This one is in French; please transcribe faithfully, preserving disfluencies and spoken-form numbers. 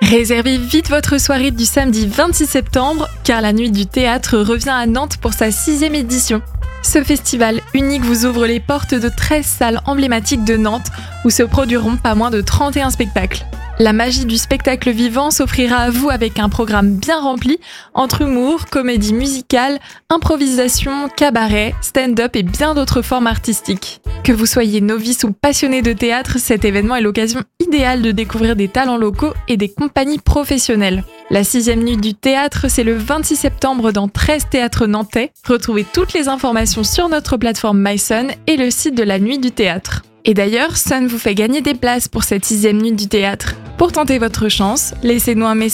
Réservez vite votre soirée du samedi vingt-six septembre, car la Nuit du Théâtre revient à Nantes pour sa sixième édition. Ce festival unique vous ouvre les portes de treize salles emblématiques de Nantes, où se produiront pas moins de trente et un spectacles. La magie du spectacle vivant s'offrira à vous avec un programme bien rempli, entre humour, comédie musicale, improvisation, cabaret, stand-up et bien d'autres formes artistiques. Que vous soyez novice ou passionné de théâtre, cet événement est l'occasion idéale de découvrir des talents locaux et des compagnies professionnelles. La sixième Nuit du Théâtre, c'est le vingt-six septembre dans treize théâtres nantais. Retrouvez toutes les informations sur notre plateforme MySun et le site de la Nuit du Théâtre. Et d'ailleurs, Sun vous fait gagner des places pour cette sixième Nuit du Théâtre. Pour tenter votre chance, laissez-nous un message